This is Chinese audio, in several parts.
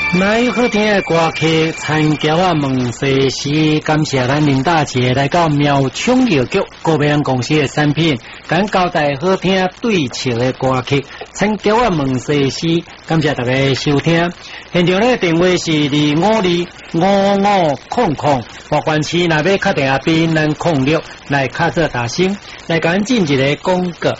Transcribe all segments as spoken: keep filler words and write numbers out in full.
来好听的歌曲，参交啊问世时，感谢咱林大姐来到苗冲药局高明公司的产品，敢交代好听对唱的歌曲，参交啊问世时，感谢大家收听。现场的电话是二五二五五空空，华关市那边敲电话边咱空六来卡做大声，来赶进一个广告。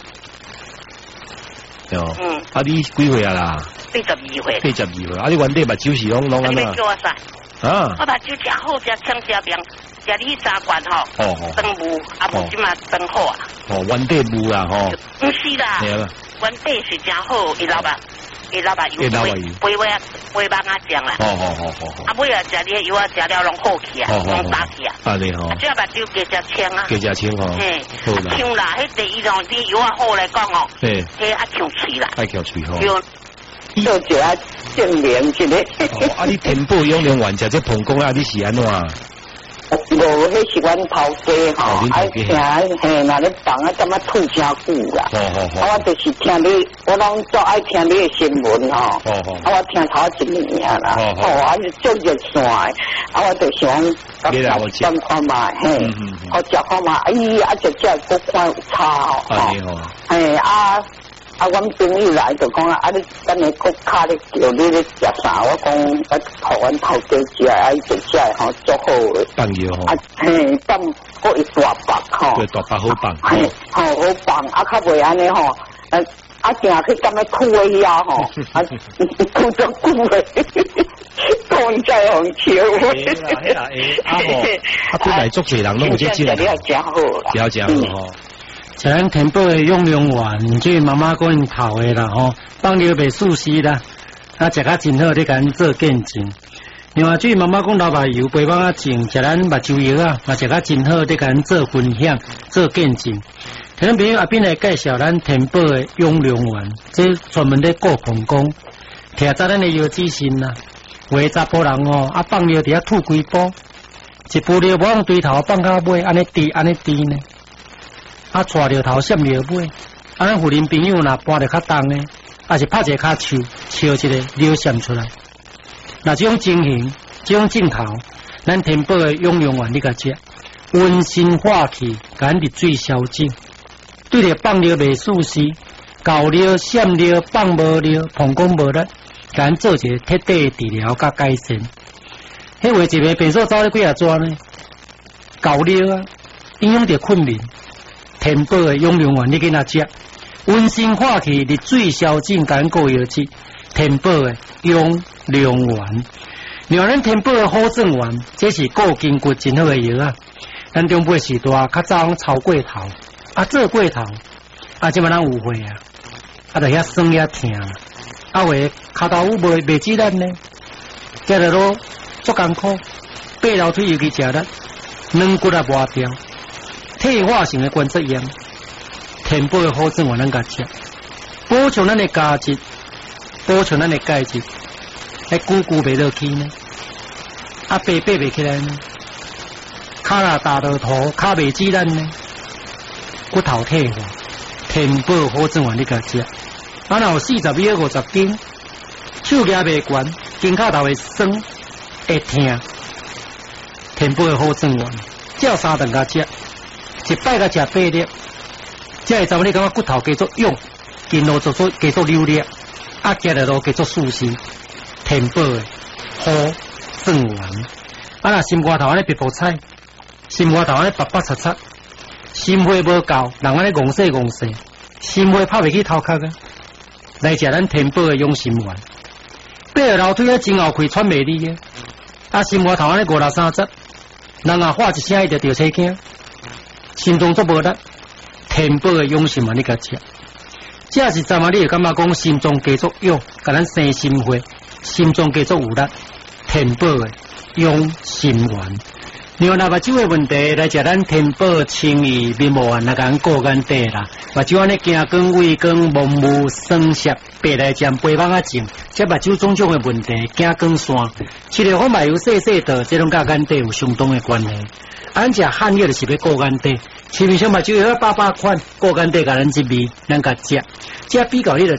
哦，嗯，啊你几岁啊啦？ 八十二岁， 八十二岁，啊！你原底目睭是拢拢安怎？ 你叫我啥？ 啊！ 我目睭食好，食枪食病，食你三罐吼。哦哦。长雾，啊无即嘛长好啊。 哦，原底雾啦吼。 唔是啦。係啦。原底是真好，伊老爸，伊老爸油肥，肥尾肥肉啊酱啦。哦哦哦哦。啊尾啊食你油啊食了拢好去啊，拢打去啊。啊你吼。即目睭加只青啊。加只青吼。嘿。好啦。呛啦，迄第一种啲油啊好来讲哦。嘿。迄啊呛喙啦。爱呛喙吼。 做一下证明一个。 哦，啊，你填补用用完食这膀胱啊，你是安怎？ 无，迄是阮头家吼，爱听嘿，那咧放啊，感觉吐真久啦。哦哦哦。啊，我就是听你，我拢做爱听你的新闻吼。哦哦。啊，我听头一年啦。哦哦。啊，就做热线的，啊，我就想讲看看嘛，嘿，我食看嘛，哎呀，啊，就只个看有差吼。嘿啊。啊，阮朋友来就讲啊，你等下国卡咧叫你咧食啥？我讲我互阮头家食，啊，伊就食吼足好诶。 放药吼。 啊，嘿，放搁一大包吼。 对，大包好放。 嘿，好好放，啊，较袂安尼吼，啊，啊，定去干咩吐诶遐吼，啊，吐足久诶，讲在红笑。 嘿啦嘿啦嘿，啊吼，啊，对来足侪人拢有这种。 了食好啦。 了解好吼。 像填补的用用完，即妈妈讲头的啦吼，放尿袂舒适啦，啊食较真好，你甲咱做见证。另外，即妈妈讲老爸油肥帮啊种，食咱目睭药啊，嘛食较真好，你甲咱做分享、做见证。听朋友阿边来介绍咱填补的用用完，即专门咧顾膀胱，听在咱的药之心啦。有查甫人哦，啊放尿伫遐吐几波，一步尿无往对头放到尾，安尼滴安尼滴呢。啊，带着头闪着尾，啊，咱妇人朋友若搬着较重呢，啊是拍一个骹手，笑一个尿闪出来。那这种情形，这种镜头，咱填补的用用完你甲食，温馨化气，甲咱入水消肿。对着放尿袂舒适，搞尿、闪尿、放无尿、膀胱无力，甲咱做一个彻底治疗甲改善。迄话一个病所走咧几啊转呢？搞尿啊，影响着困眠。填补的用用完，你给他食，温馨化气，入水消肿，甲咱顾药剂。填补的用用完，另外咱填补的好正丸，这是固筋骨真好的药啊。咱中辈时代较早炒过头，啊做过头，啊即摆咱有会啊，啊就遐酸遐疼，啊话骹头有袂袂止咱呢，食着咯足艰苦，爬楼梯尤其食力，软骨也磨掉。退化性的关节炎，填补的好正丸咱甲食，补充咱的价值，补充咱的钙质，还久久袂落去呢，啊爬爬袂起来呢，骹若大到头，骹袂止咱呢，骨头退化，填补好正丸你甲食，啊若有四十米五十斤，手举袂悬，肩胛头会酸，会疼，填补的好正丸，照三顿甲食。一摆甲食八粒，才会知影你感觉骨头继续用，筋络做做继续溜力，啊，行的路继续舒适，填补的好正丸。啊，若心肝头安尼皮肤菜，心肝头安尼白白擦擦，心血无够，人安尼戆细戆细，心血拍袂起头壳啊。来食咱填补的养心丸，爬下楼梯啊，真后开喘袂离嘅，啊，心肝头安尼五六三十，人啊喊一声伊就着车惊。心脏做无力，填补的养心丸你甲食，这是昨晚你会感觉讲心脏继续用，甲咱生心血，心脏继续有力，填补的养心丸。另外，若目睭的问题来食咱填补清怡面膜丸，来甲咱顾眼底啦。目睭安尼惊光、畏光、蒙雾、酸涩、白内障、白网啊症，这目睭种种的问题，惊光线，吃了红麻油细细道，这种甲眼底有相当的关系。咱食汉药就是要顾眼底，市面上目睭有百百款，顾眼底甲咱一味，咱甲食，这比较你就知。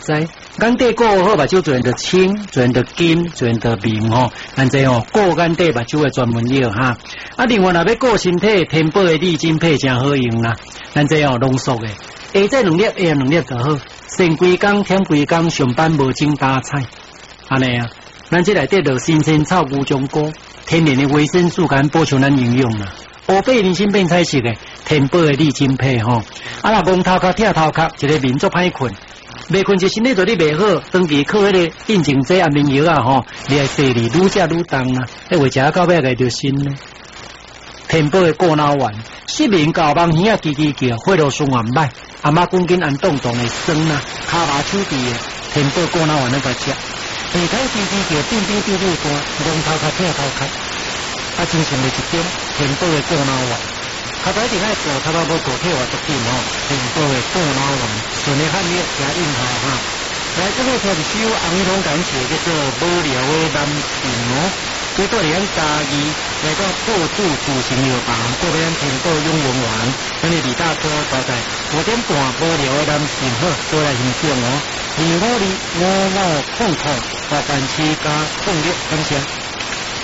眼底顾好目睭，自然就清，自然就金，自然就明吼。咱这吼顾眼底目睭的专门药哈。啊，另外若要顾身体，天宝的利金配真好用啦。咱这吼浓缩的，下这两粒，下两粒就好。先规工，添规工，上班无精打采，安尼啊。咱这内底就新鲜草、乌姜菇，天然的维生素，甲补充咱营养啦。乌贝人参变彩色的，天宝的利金配吼。啊，若蒙头壳、疼头壳，一个民族歹困。未困就身体对你未好，长期靠迄个定情剂、安眠药啊吼，你系生理愈食愈重啊，迄为食到尾个就心呢。天宝的过脑丸，失眠搞梦耳啊叽叽叫，血路循环歹，阿妈讲紧按动动的酸啊，骹麻手臂的，天宝过脑丸那个食，下头叽叽叫，变变变变干，蒙头壳、疼头壳，啊，精神的一点，天宝的过脑丸。较早一定爱做，较早无做退化足紧吼，天宝的过脑丸，顺利汉药加硬头哈。来，这个听一首红通感谢叫做无聊的男性哦，这个连家己来到破处主行药房，过边天宝永永丸，咱的李大哥交代五点半无聊的男性好，过来欣赏哦。二五二五五控控，八万七加控六，感谢。